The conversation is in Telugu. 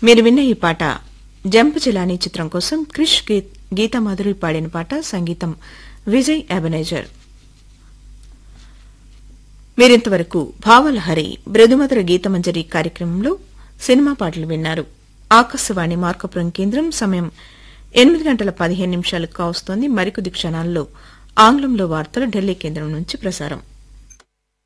మీరు విన్న ఈ పాట జంప్ జిలానీ చిత్రం కోసం క్రిష్ గీతామాధురి పాడిన పాట, సంగీతం విజయ్ ఎబనేజర్. మీరింతవరకు భావలహరి మృదుమధుర గీతమంజరి కార్యక్రమంలో సినిమా పాటలు విన్నారు. ఆకాశవాణి మార్కపురం కేంద్రం. సమయం 8:15 కావస్తోంది. మరికొద్ది క్షణాల్లో ఆంగ్లంలో వార్తలు ఢిల్లీ కేంద్రం నుంచి ప్రసారం.